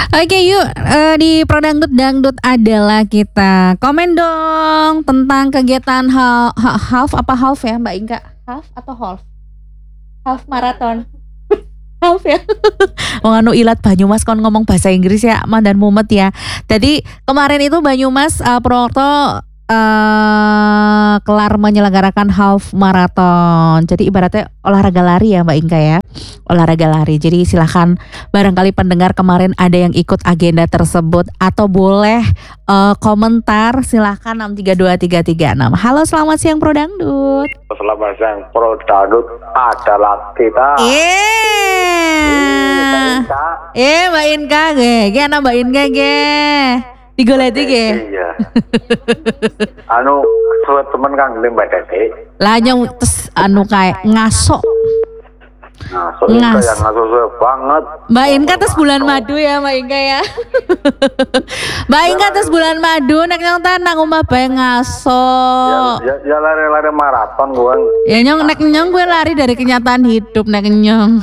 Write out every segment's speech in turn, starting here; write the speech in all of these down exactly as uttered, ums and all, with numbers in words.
Oke yuk, eh, di Prodangdut Dangdut adalah kita komen dong tentang kegiatan ha- ha- half apa half ya Mbak Inka? Half atau half? Half marathon. Half ya. Wong anu ilat Banyumas kon ngomong bahasa Inggris ya, mandan mumet ya. Jadi kemarin itu Banyumas uh, Purwokerto uh, kelar menyelenggarakan half marathon. Jadi ibaratnya olahraga lari ya Mbak Inka ya. Olahraga lari. Jadi silahkan barangkali pendengar kemarin ada yang ikut agenda tersebut atau boleh uh, komentar silahkan enam tiga dua tiga tiga enam. Halo selamat siang Prodangdut. Selamat siang Prodangdut adalah kita. Yeah. Eh Mbak Inka ge, ge ana Mbak Inka ge. Digoleti ge. Iya. Anu suwe temen kang Mbak Dede. Lah nyong tes anu kae ngasok. Nah, so Ngas. Yang ngasuh banget. Mbak Inka tes bulan madu ya Mbak Inka ya. Mbak Inka tes bulan madu nek nyong nang omah bae ngaso. Ya, ya, ya lari-lari maraton gue. Ya nyong nek nyong gue lari dari kenyataan hidup nek nyong.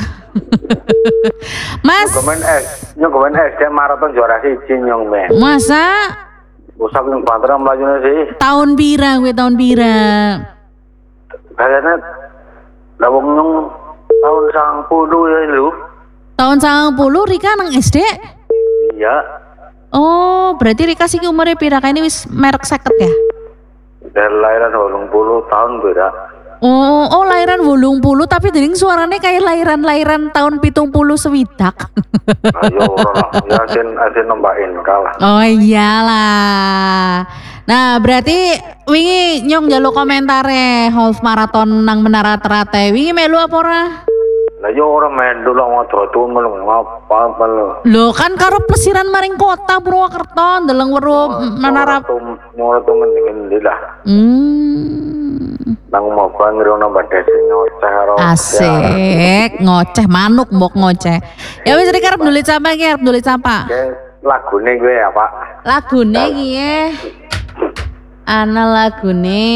Mas. Komen es, nyong komen es dia maraton juara siji nyong men. Masa? Usah yang banter melajune sih. Tahun pira gue tahun pira? Kayaknya lawang nyong tahun sembilan puluh ya lu. Tahun sembilan puluh Rika nang S D? Iya. Oh, berarti Rika sih umurnya pira kayak ini wis merek seket ya? Dari lahiran delapan puluh tahun beda. Oh, oh lahiran wolung puluh tapi dening suaranya kayak lahiran-lahiran tahun pitung puluh sewidak. Ayo ora ya asin asin nembakin kalah. Oh iyalah. Nah, berarti wingi nyong njaluk komentare half marathon nang Menara Ternate. Wingi melu apa ora? Lah yo ora main dulu ngono tuh melu ngapa melu. Lho kan karo plesiran maring kota Purwokerto ndeleng weruh Menara Moro tuh mendingin lah. Hmm. Nang mau kan ngrono badhe ngoceh karo. Asik, ngoceh manuk mbok ngoceh. Ya wis Rika arep nulis apa iki? Arep nulis apa? Lagune gue ya, Pak. Lagune iki ana lagune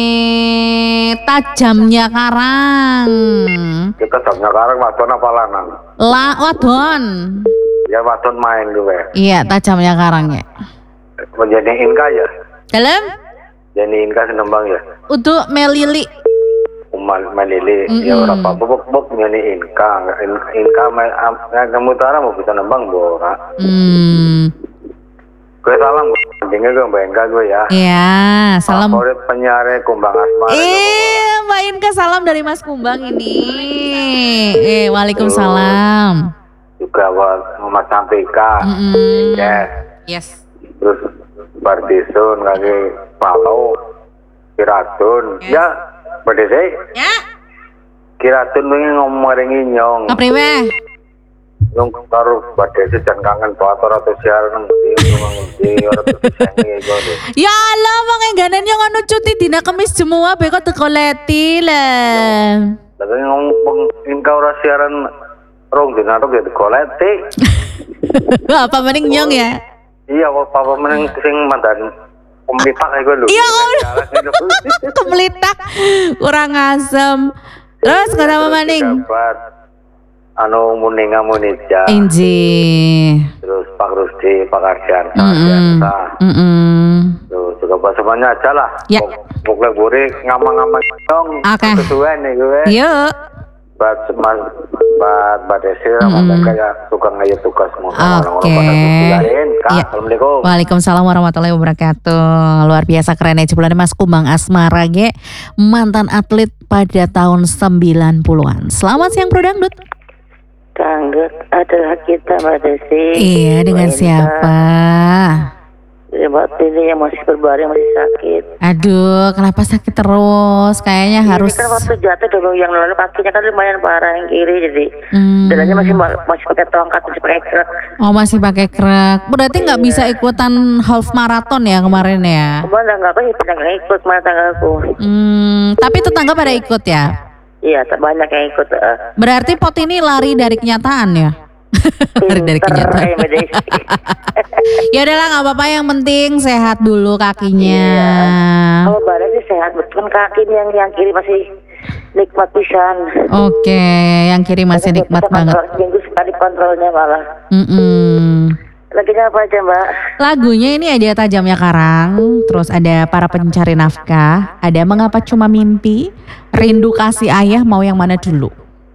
Tajamnya Karang. Kita Tajamnya Karang wadon apa lanang? La wadon. Ya wadon main gue. Iya, Tajamnya Karang ya. Menjadi Inka ya? Dalam? Jadi Inka senembang ya? Untuk melili. Umal melili Mm-mm. ya berapa bubuk-bubuk menjadi Inka. Inka kamu utara mau bisa nembang bora. Hmm. Gue salam pentingnya gue Mbak Inka gue ya. Iya, salam. Favorit penyiarnya Kumbang Asmara. Eh, Mbak Inka salam dari Mas Kumbang ini. Eh, waalaikumsalam. Juga buat Muhammad Sampika. Mm-mm. Yes. Yes. Terus Bardisun kaki Palau Kiratun. Yes. Ya, berdesa. Ya. Kiratun pengen ngomongin nyong. Kapriwe? Nyong taruh berdesa dan kangen bator atau siaran ngerti ngerti orang tersengi gitu. Ya Allah, mangengganen yang anu cuti dina Kamis semua beko teko leti lah. Tapi ngomong Inka ora siaran rong dina tok ya koleti. Apa mending nyong ya? Iya, apa meneng sing mandan pemlitak iku lho. Iya, pemlitak kurang asem. Terus kata Mama Ning. Anu Muninga Munija. Inji. Terus Pak Rusdi, Pak Ardiansa, Mm-mm. Ardiansa. Mm-mm. Tuh, juga semuanya aja lah. Ya. Pokoknya buri ngamang-ngamang dong. Oke. Kesuwen nih gue. Yuk. Buat mas, buat Mbak Desi, sama mereka ya suka ngayat tugas semua. Oke. Ya. Assalamualaikum. Waalaikumsalam warahmatullahi wabarakatuh. Luar biasa keren ya jebulane Mas Kumbang Asmara ge, mantan atlet pada tahun sembilan puluhan. Selamat siang Prodangdut. Dangdut adalah kita Mbak Desi. Iya, dengan Mbak siapa? Ya, Mbak Tini yang masih berbaring masih sakit. Aduh, kenapa sakit terus? Kayaknya harus. Ini kan waktu jatuh dulu yang lalu kakinya kan lumayan parah yang kiri jadi Hmm. jalannya masih masih pakai tongkat masih pakai krek. Oh, masih pakai krek. Berarti nggak bisa ikutan half marathon ya kemarin ya? Kemana nggak apa sih pernah nggak ikut mana tanggaku. Hmm, tapi tetangga pada ikut ya? Iya, tak banyak yang ikut. Uh. Berarti pot ini lari dari kenyataan ya? Lari dari kenyataan. eh, Mbak Desi. Ya udahlah nggak apa-apa, yang penting sehat dulu kakinya. Iya. Kalau badan sih sehat, betul kaki yang yang kiri masih nikmat pisan. Oke, yang kiri masih nikmat Kita banget. kontrol, seminggu sekali kontrolnya malah. Mm-mm. Lagunya apa aja Mbak? Lagunya ini ada Tajamnya Karang, terus ada Para Pencari Nafkah, ada Mengapa Cuma Mimpi, Rindu Kasih Ayah, mau yang mana dulu?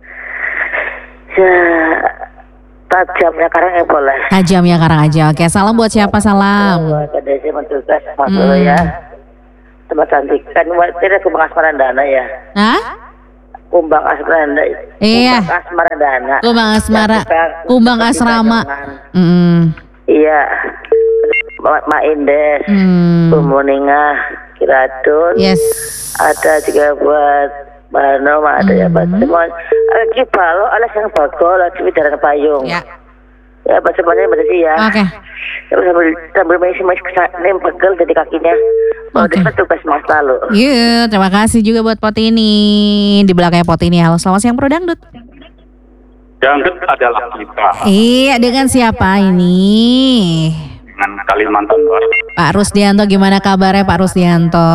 Ya, Tajamnya Karang ya boleh. Tajamnya Karang aja. Oke, salam buat siapa salam? Buat Desi Mentugas Mas Hmm. dulu ya. Tempat cantik kan tidak Kumbang Asmarandana ya. Hah? Kumbang Asmarandana. Iya. Kumbang Asmarandana. Kumbang Asmara, Yang suka- Kumbang suka Asrama. jangan. Mm. Iya. Ma, Ma Indes, Hmm. Bu Muninga, Kiratun. Yes. Ada juga buat Bano, ada ya buat Hmm. semua. Lagi balo, alas yang bagol, lagi bidaran payung. Ya. Ya, buat semuanya berarti sih ya. Oke. Terus sambil sambil main main nem pegel jadi kakinya. Mau Oke. okay. tugas mas lalu. Iya, terima kasih juga buat pot ini. Di belakangnya pot ini. Halo, selamat siang Bro Dangdut. Dangdut adalah kita Iya, dengan siapa ini? dengan Kalimantan Barat. Pak Rusdianto, gimana kabarnya Pak Rusdianto?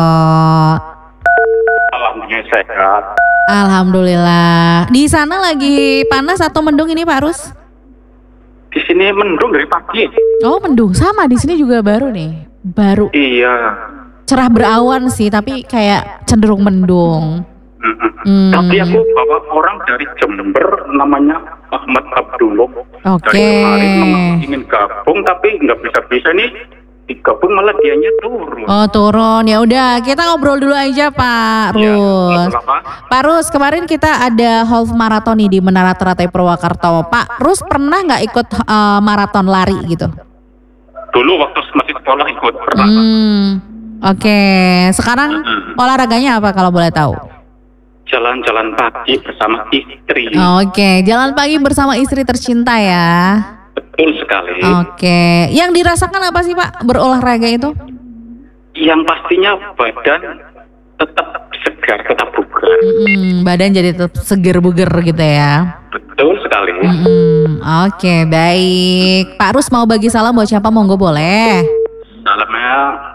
Alhamdulillah sehat. Alhamdulillah. Di sana lagi panas atau mendung ini Pak Rus? Di sini mendung dari pagi. Oh, mendung. Sama di sini juga baru nih. Baru Iya. cerah berawan sih, tapi kayak cenderung mendung. Mm-mm. Hmm. Tapi aku bawa orang dari Jember namanya Ahmad Abdullah. Oke. Dari kemarin memang ingin gabung tapi nggak bisa-bisa nih digabung malah dianya turun. Oh, turun. Ya udah, kita ngobrol dulu aja Pak Ya, Rus. kenapa? Pak Rus, kemarin kita ada half marathon nih di Menara Teratai Purwakarta. Pak Rus pernah nggak ikut eh, maraton lari gitu? Dulu waktu masih sekolah ikut pernah. Hmm. Oke. Sekarang Mm-mm. olahraganya apa kalau boleh tahu? Jalan-jalan pagi bersama istri. Oke, jalan pagi bersama istri tercinta ya. Betul sekali. Oke, yang dirasakan apa sih Pak berolahraga itu? Yang pastinya badan tetap segar, tetap bugar. Mm-mm, badan jadi tetap seger buger gitu ya. Betul sekali. Mm-mm, Oke, baik. Pak Rus mau bagi salam buat siapa? Monggo boleh. Salamnya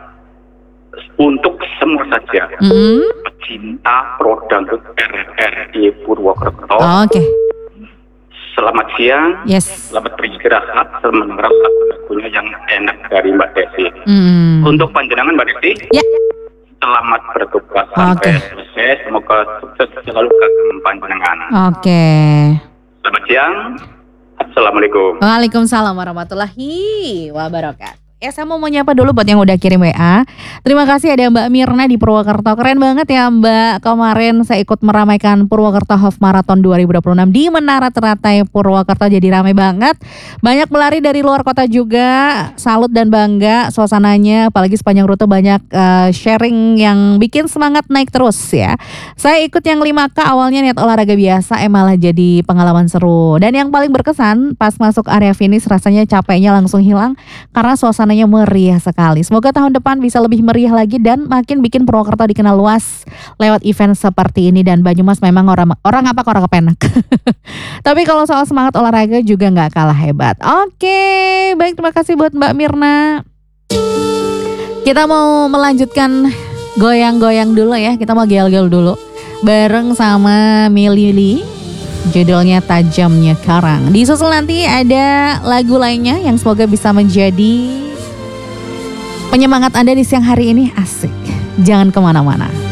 untuk semua saja. Mm-mm, Pecinta produk R R I Purwokerto. Oke, Selamat siang. yes. Selamat beristirahat. Selamat mendengar lagu-lagunya yang enak dari Mbak Desi. Mm. Untuk panjenengan Mbak Desi, Ya, selamat bertugas sampai Oke. selesai. Semoga sukses selalu kagum panjenengan. oke. Selamat siang. Assalamualaikum. Waalaikumsalam warahmatullahi wabarakatuh. Ya, saya mau menyapa dulu buat yang udah kirim W A. Terima kasih ada Mbak Mirna di Purwokerto. Keren banget ya Mbak. Kemarin saya ikut meramaikan Purwokerto Half Marathon dua ribu dua puluh enam di Menara Teratai Purwokerto. Jadi ramai banget. Banyak pelari dari luar kota juga. Salut dan bangga suasananya. Apalagi sepanjang rute banyak eh, sharing yang bikin semangat naik terus ya. Saya ikut yang lima K awalnya niat olahraga biasa. Eh malah jadi pengalaman seru. Dan yang paling berkesan pas masuk area finish rasanya capeknya langsung hilang. Karena suasananya meriah sekali. Semoga tahun depan bisa lebih meriah lagi dan makin bikin Purwokerto dikenal luas lewat event seperti ini. Dan Banyumas memang orang orang apa orang kepenak. Tapi kalau soal semangat olahraga juga nggak kalah hebat. Oke, baik, terima kasih buat Mbak Mirna. Kita mau melanjutkan goyang-goyang dulu ya. Kita mau gel-gel dulu bareng sama Milili. Judulnya Tajamnya Karang. Disusul nanti ada lagu lainnya yang semoga bisa menjadi penyemangat Anda di siang hari ini. Asik. Jangan kemana-mana.